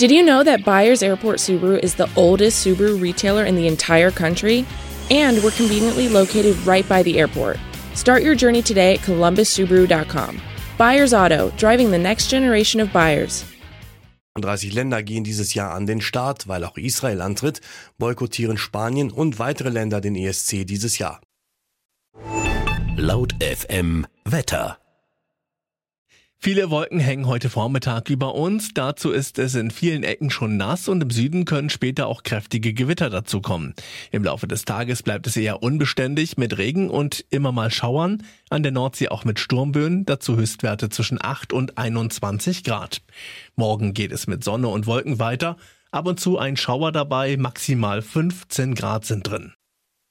Did you know that Byers Airport Subaru is the oldest Subaru retailer in the entire country? And we're conveniently located right by the airport. Start your journey today at columbussubaru.com. Byers Auto, driving the next generation of buyers. 30 Länder gehen dieses Jahr an den Start, weil auch Israel antritt, boykottieren Spanien und weitere Länder den ESC dieses Jahr. Laut FM Wetter. Viele Wolken hängen heute Vormittag über uns. Dazu ist es in vielen Ecken schon nass und im Süden können später auch kräftige Gewitter dazukommen. Im Laufe des Tages bleibt es eher unbeständig mit Regen und immer mal Schauern. An der Nordsee auch mit Sturmböen, dazu Höchstwerte zwischen 8 und 21 Grad. Morgen geht es mit Sonne und Wolken weiter. Ab und zu ein Schauer dabei, maximal 15 Grad sind drin.